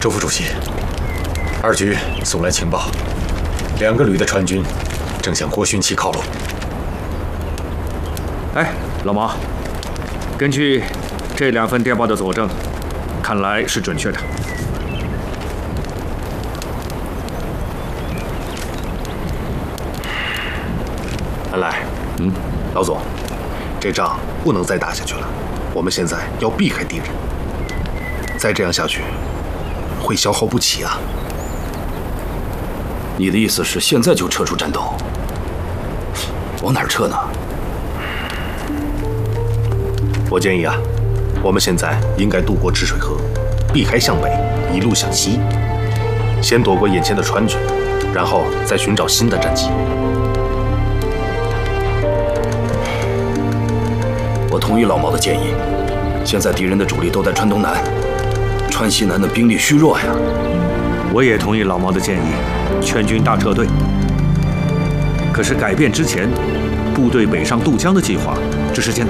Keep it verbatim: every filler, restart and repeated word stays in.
周副主席，二局送来情报，两个旅的川军正向郭勋旗靠拢。 哎，老毛，根据这两份电报的佐证，看来是准确的。 安来，嗯，老总，这仗不能再打下去了，我们现在要避开敌人。再这样下去，会消耗不起啊！ 你的意思是现在就撤出战斗？往哪儿撤呢？ 我建议啊，我们现在应该渡过赤水河，避开向北，一路向西，先躲过眼前的川军，然后再寻找新的战机。 我同意老毛的建议。现在敌人的主力都在川东南，川西南的兵力虚弱呀。 我也同意老毛的建议，全军大撤退。可是改变之前，部队北上渡江的计划，这是件